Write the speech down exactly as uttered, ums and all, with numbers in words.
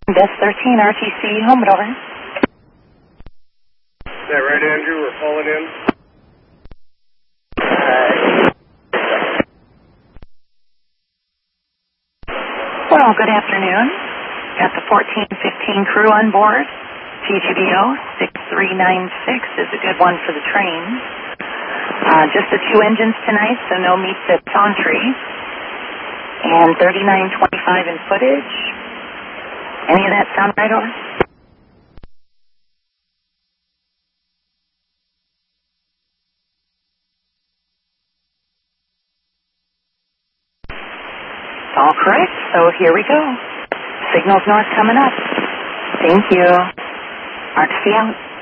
Desk thirteen, R T C, home and over. Is that right, Andrew? We're falling in. Well, good afternoon. Got the fourteen fifteen crew on board. T G B O six three nine six is a good one for the train. Uh, just the two engines tonight, so no meets at Sauntry. And thirty-nine twenty-five in footage. Any of that sound right, over? All correct, so here we go. Signals north coming up. Thank you. R T C out.